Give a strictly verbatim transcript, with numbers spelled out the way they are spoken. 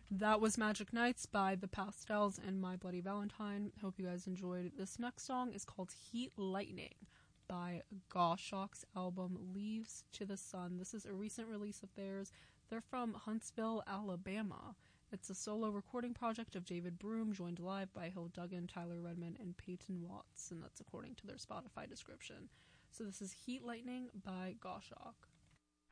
That was Magic Nights by The Pastels and My Bloody Valentine. Hope you guys enjoyed. This next song is called Heat Lightning by Goshawk's album Leaves to the Sun. This is a recent release of theirs. They're from Huntsville, Alabama. It's a solo recording project of David Broom, joined live by Hill Duggan, Tyler Redman, and Peyton Watts, and that's according to their Spotify description. So this is Heat Lightning by Goshawk.